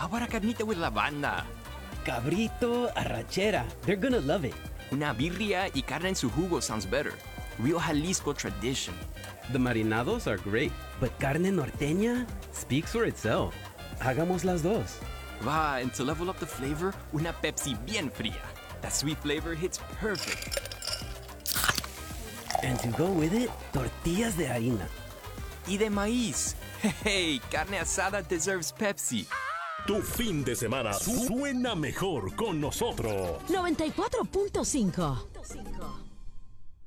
How about a carnita with lavanda? Cabrito, arrachera. They're gonna love it. Una birria y carne en su jugo sounds better. Real Jalisco tradition. The marinados are great, but carne norteña speaks for itself. Hagamos las dos. Va, and to level up the flavor, una Pepsi bien fría. That sweet flavor hits perfect. And to go with it, tortillas de harina. Y de maíz. Hey, carne asada deserves Pepsi. Tu fin de semana suena mejor con nosotros. 94.5